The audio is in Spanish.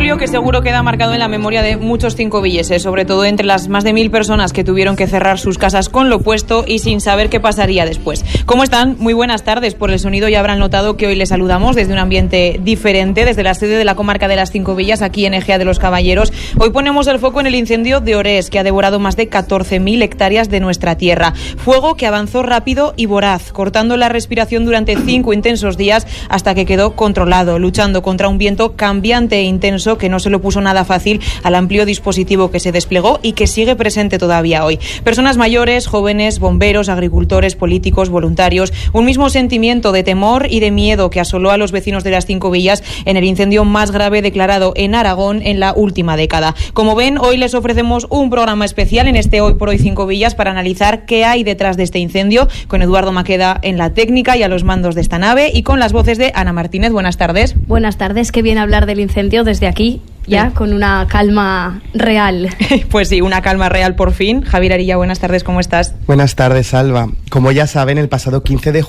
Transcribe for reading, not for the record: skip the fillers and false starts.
incendio que seguro queda marcado en la memoria de muchos cincovilleses, sobre todo entre las más de 1.000 personas que tuvieron que cerrar sus casas con lo puesto y sin saber qué pasaría después. ¿Cómo están? Muy buenas tardes. Por el sonido ya habrán notado que hoy les saludamos desde un ambiente diferente, desde la sede de la comarca de las Cinco Villas, aquí en Ejea de los Caballeros. Hoy ponemos el foco en el incendio de Orés, que ha devorado más de 14.000 hectáreas de nuestra tierra. Fuego que avanzó rápido y voraz, cortando la respiración durante 5 intensos días hasta que quedó controlado, luchando contra un viento cambiante e intenso que no se lo puso nada fácil al amplio dispositivo que se desplegó y que sigue presente todavía hoy. Personas mayores, jóvenes, bomberos, agricultores, políticos, voluntarios, un mismo sentimiento de temor y de miedo que asoló a los vecinos de las Cinco Villas en el incendio más grave declarado en Aragón en la última década. Como ven, hoy les ofrecemos un programa especial en este Hoy por Hoy Cinco Villas para analizar qué hay detrás de este incendio, con Eduardo Maqueda en la técnica y a los mandos de esta nave y con las voces de Ana Martínez. Buenas tardes. Buenas tardes, qué bien hablar del incendio desde aquí, ya sí, con una calma real. Pues sí, una calma real por fin. Javier Arilla, buenas tardes, ¿cómo estás? Buenas tardes, Alba. Como ya saben, el pasado 15